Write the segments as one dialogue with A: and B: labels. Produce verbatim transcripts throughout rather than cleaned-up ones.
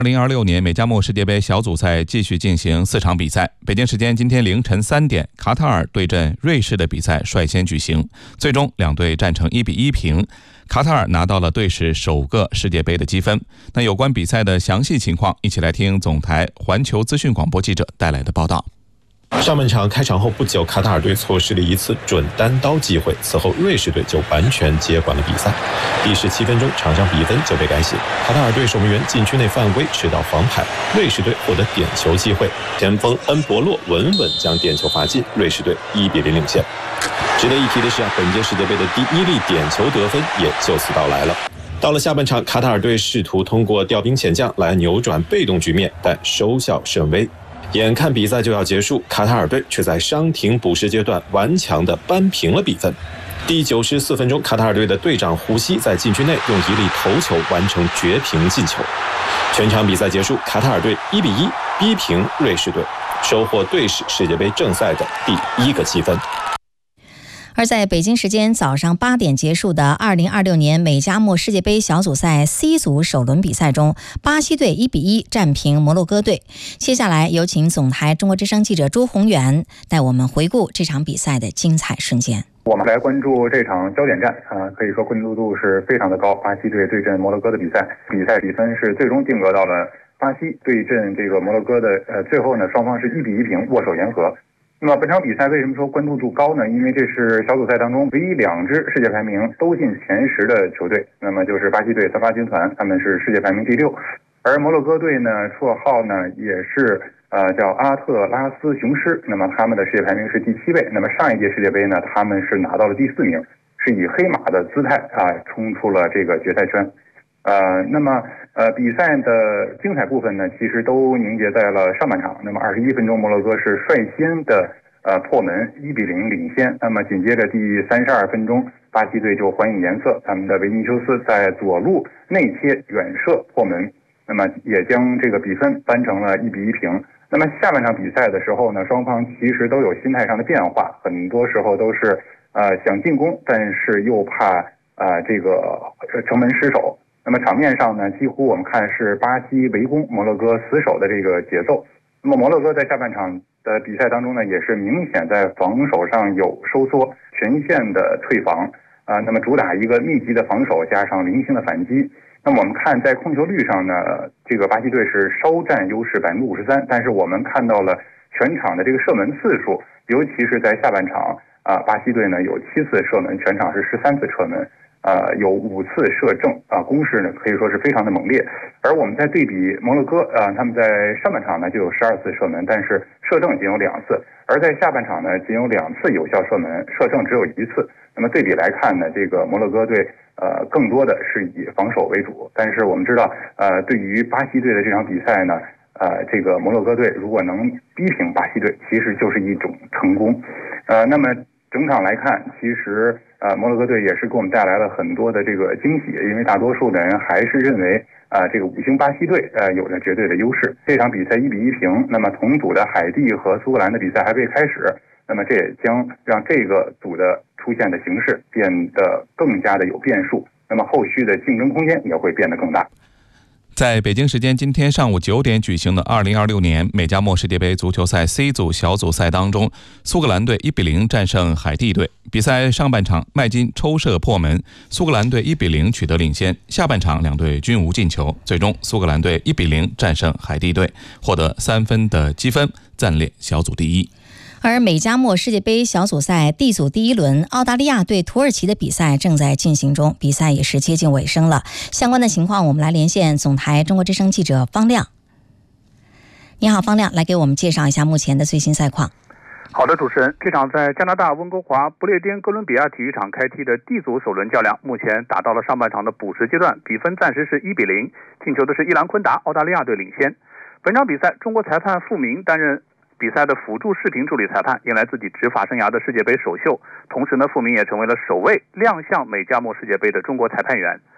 A: 二零二六年美加墨世界杯小组赛继续进行四场比赛。北京时间今天凌晨三点，卡塔尔对阵瑞士的比赛率先举行，最终两队战成一比一平。卡塔尔拿到了队史首个世界杯的积分。那有关比赛的详细情况，一起来听总台环球资讯广播记者带来的报道。
B: 上半场开场后不久，卡塔尔队错失了一次准单刀机会，此后瑞士队就完全接管了比赛。第十七分钟，场上比分就被改写，卡塔尔队守门员禁区内犯规吃到黄牌，瑞士队获得点球机会，前锋恩博洛稳稳将点球罚进，瑞士队一比零领先。值得一提的是啊，本届世界杯的第一粒点球得分也就此到来了。到了下半场，卡塔尔队试图通过调兵遣将来扭转被动局面，但收效甚微。眼看比赛就要结束，卡塔尔队却在伤停补时阶段顽强地扳平了比分。第九十四分钟，卡塔尔队的队长胡西在禁区内用一粒头球完成绝平进球。全场比赛结束，卡塔尔队一比一逼平瑞士队，收获队史世界杯正赛的第一个积分。
C: 而在北京时间早上八点结束的二零二六年美加墨世界杯小组赛 C 组首轮比赛中，巴西队一比一战平摩洛哥队。接下来有请总台中国之声记者朱宏远带我们回顾这场比赛的精彩瞬间。
D: 我们来关注这场焦点战啊，可以说关注度是非常的高。巴西队对阵摩洛哥的比赛，比赛比分是最终定格到了巴西对阵这个摩洛哥的呃，最后呢双方是一比一平，握手言和。那么本场比赛为什么说关注度高呢？因为这是小组赛当中唯一两支世界排名都进前十的球队，那么就是巴西队三八军团，他们是世界排名第六，而摩洛哥队呢，绰号呢也是呃叫阿特拉斯雄狮，那么他们的世界排名是第七位。那么上一届世界杯呢，他们是拿到了第四名，是以黑马的姿态啊冲出了这个决赛圈。呃，那么呃，比赛的精彩部分呢，其实都凝结在了上半场。那么二十一分钟，摩洛哥是率先的呃破门，一比零领先。那么紧接着第三十二分钟，巴西队就还以颜色，他们的维尼修斯在左路内切远射破门，那么也将这个比分扳成了一比一平。那么下半场比赛的时候呢，双方其实都有心态上的变化，很多时候都是呃想进攻，但是又怕呃这个城门失守。那么场面上呢，几乎我们看是巴西围攻摩洛哥死守的这个节奏。那么摩洛哥在下半场的比赛当中呢，也是明显在防守上有收缩，全线的退防啊、呃。那么主打一个密集的防守，加上零星的反击。那么我们看在控球率上呢，这个巴西队是稍占优势百分之五十三，但是我们看到了全场的这个射门次数，尤其是在下半场啊、呃，巴西队呢有七次射门，全场是十三次射门。呃，有五次射正啊，攻势呢可以说是非常的猛烈。而我们在对比摩洛哥啊，他们在上半场呢就有十二次射门，但是射正仅有两次；而在下半场呢仅有两次有效射门，射正只有一次。那么对比来看呢，这个摩洛哥队呃更多的是以防守为主。但是我们知道，呃，对于巴西队的这场比赛呢，呃，这个摩洛哥队如果能逼平巴西队，其实就是一种成功。呃，那么整场来看，其实呃摩洛哥队也是给我们带来了很多的这个惊喜，因为大多数的人还是认为啊、呃、这个五星巴西队呃有着绝对的优势。这场比赛一比一平，那么同组的海地和苏格兰的比赛还未开始，那么这也将让这个组的出现的形势变得更加的有变数，那么后续的竞争空间也会变得更大。
A: 在北京时间今天上午九点举行的二零二六年美加墨世界杯足球赛 C 组小组赛当中，苏格兰队一比零战胜海地队。比赛上半场麦金抽射破门，苏格兰队一比零取得领先。下半场两队均无进球，最终苏格兰队一比零战胜海地队，获得三分的积分，暂列小组第一。
C: 而美加墨世界杯小组赛 D 组第一轮，澳大利亚对土耳其的比赛正在进行中，比赛也是接近尾声了。相关的情况，我们来连线总台中国之声记者方亮。你好，方亮，来给我们介绍一下目前的最新赛况。
E: 好的，主持人，这场在加拿大温哥华不列颠哥伦比亚体育场开踢的 D 组首轮较量，目前打到了上半场的补时阶段，比分暂时是一比零，进球的是伊兰昆达，澳大利亚队领先。本场比赛，中国裁判傅明担任比赛的辅助视频助理裁判，迎来自己执法生涯的世界杯首秀，同时呢，傅明也成为了首位亮相美加墨世界杯的中国裁判员。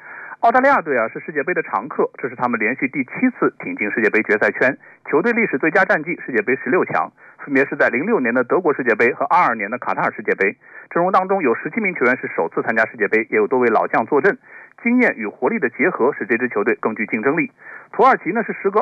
E: 澳大利亚队啊是世界杯的常客，这是他们连续第七次挺进世界杯决赛圈，球队历史最佳战绩世界杯十六强，分别是在零六年的德国世界杯和二二年的卡塔尔世界杯。阵容当中有十七名球员是首次参加世界杯，也有多位老将坐镇，经验与活力的结合使这支球队更具竞争力。土耳其呢是时隔